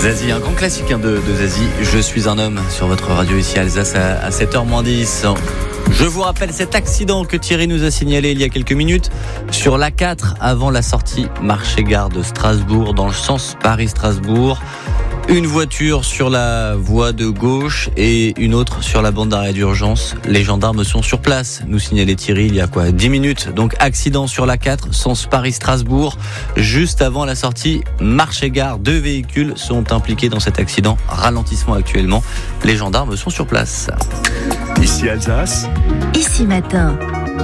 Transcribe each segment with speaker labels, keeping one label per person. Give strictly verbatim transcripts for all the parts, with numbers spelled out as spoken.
Speaker 1: Zazie, un grand classique hein, de, de Zazie. Je suis un homme sur votre radio ici Alsace à, à sept heures moins dix. Je vous rappelle cet accident que Thierry nous a signalé il y a quelques minutes sur l'A quatre avant la sortie marché-gare de Strasbourg dans le sens Paris-Strasbourg. Une voiture sur la voie de gauche et une autre sur la bande d'arrêt d'urgence. Les gendarmes sont sur place, nous signalait Thierry il y a quoi dix minutes. Donc accident sur l'A quatre, sens Paris-Strasbourg, juste avant la sortie marché-gare. Deux véhicules sont impliqués dans cet accident. Ralentissement actuellement. Les gendarmes sont sur place.
Speaker 2: Ici Alsace.
Speaker 3: Ici matin.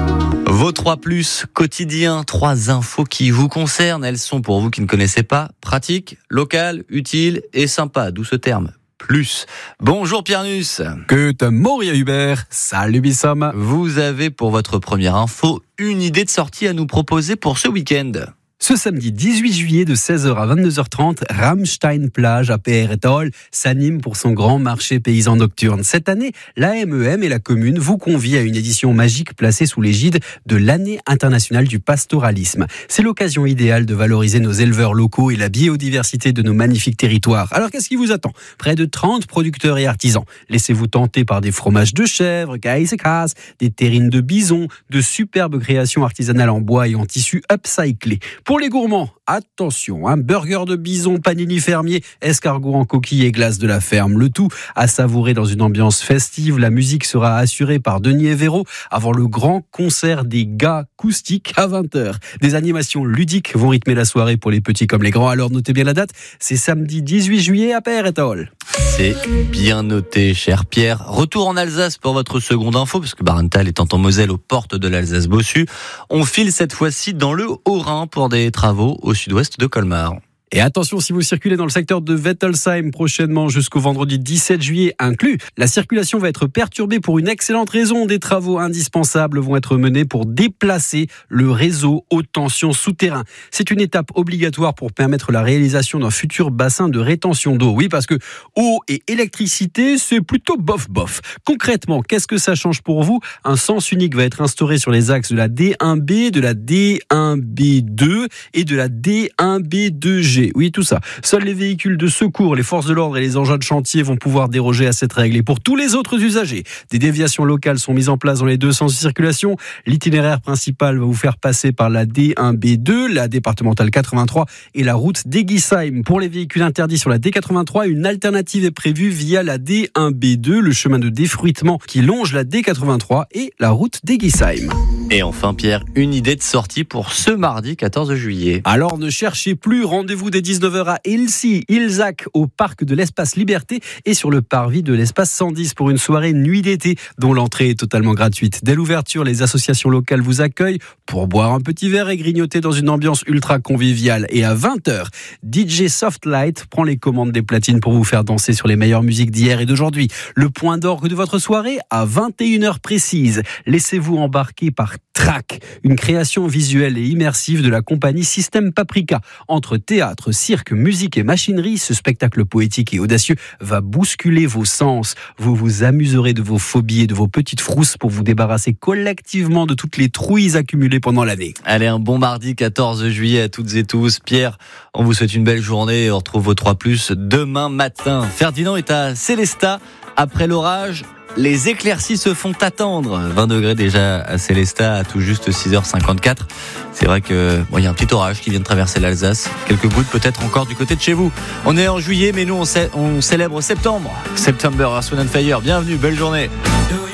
Speaker 1: Vos trois plus quotidiens, trois infos qui vous concernent. Elles sont, pour vous qui ne connaissez pas, pratiques, locales, utiles et sympas. D'où ce terme, plus. Bonjour Pierre Nuss.
Speaker 4: Que te Moria Hubert. Salut Bissam.
Speaker 1: Vous avez pour votre première info une idée de sortie à nous proposer pour ce week-end.
Speaker 4: Ce samedi dix-huit juillet de seize heures à vingt-deux heures trente, Rammstein Plage à Peeretol s'anime pour son grand marché paysan nocturne. Cette année, l'A M E M et la commune vous convient à une édition magique placée sous l'égide de l'année internationale du pastoralisme. C'est l'occasion idéale de valoriser nos éleveurs locaux et la biodiversité de nos magnifiques territoires. Alors qu'est-ce qui vous attend ? Près de trente producteurs et artisans. Laissez-vous tenter par des fromages de chèvre, Käsekäse, des terrines de bison, de superbes créations artisanales en bois et en tissu upcyclé. Pour les gourmands, attention, un burger de bison, panini fermier, escargot en coquille et glace de la ferme. Le tout à savourer dans une ambiance festive. La musique sera assurée par Denis Evero avant le grand concert des gars acoustiques à vingt heures. Des animations ludiques vont rythmer la soirée pour les petits comme les grands. Alors notez bien la date, c'est samedi dix-huit juillet à Peeretol.
Speaker 1: C'est bien noté, cher Pierre. Retour en Alsace pour votre seconde info, parce que Barenthal étant en Moselle aux portes de l'Alsace-Bossu. On file cette fois-ci dans le Haut-Rhin pour des travaux au sud-ouest de Colmar.
Speaker 4: Et attention, si vous circulez dans le secteur de Wettelsheim prochainement jusqu'au vendredi dix-sept juillet inclus, la circulation va être perturbée pour une excellente raison. Des travaux indispensables vont être menés pour déplacer le réseau haute tension souterrain. C'est une étape obligatoire pour permettre la réalisation d'un futur bassin de rétention d'eau. Oui, parce que eau et électricité, c'est plutôt bof-bof. Concrètement, qu'est-ce que ça change pour vous ? Un sens unique va être instauré sur les axes de la D un B, de la D un B deux et de la D un B deux G. Oui, tout ça. Seuls les véhicules de secours, les forces de l'ordre et les engins de chantier vont pouvoir déroger à cette règle. Et pour tous les autres usagers, des déviations locales sont mises en place dans les deux sens de circulation. L'itinéraire principal va vous faire passer par la D un B deux, la départementale quatre-vingt-trois et la route d'Egisheim. Pour les véhicules interdits sur la D quatre-vingt-trois, une alternative est prévue via la D un B deux, le chemin de défruitement qui longe la D quatre-vingt-trois et la route d'Egisheim.
Speaker 1: Et enfin Pierre, une idée de sortie pour ce mardi quatorze juillet.
Speaker 4: Alors ne cherchez plus, rendez-vous dès dix-neuf heures à Ilsi, Ilzac, au parc de l'Espace Liberté et sur le parvis de l'Espace cent dix pour une soirée nuit d'été dont l'entrée est totalement gratuite. Dès l'ouverture, les associations locales vous accueillent pour boire un petit verre et grignoter dans une ambiance ultra conviviale. Et à vingt heures, D J Softlight prend les commandes des platines pour vous faire danser sur les meilleures musiques d'hier et d'aujourd'hui. Le point d'orgue de votre soirée à vingt et une heures précises. Laissez-vous embarquer par Track, une création visuelle et immersive de la compagnie Système Paprika. Entre théâtre, cirque, musique et machinerie, ce spectacle poétique et audacieux va bousculer vos sens. Vous vous amuserez de vos phobies et de vos petites frousses pour vous débarrasser collectivement de toutes les trouilles accumulées pendant l'année.
Speaker 1: Allez, un bon mardi quatorze juillet à toutes et tous. Pierre, on vous souhaite une belle journée et on retrouve vos trois plus demain matin. Ferdinand est à Célestat. Après l'orage, les éclaircies se font attendre. vingt degrés déjà à Célestat à tout juste six heures cinquante-quatre. C'est vrai que bon, y a un petit orage qui vient de traverser l'Alsace. Quelques gouttes peut-être encore du côté de chez vous. On est en juillet, mais nous on, cé- on célèbre septembre. September, Earth, Wind and Fire. Bienvenue, belle journée.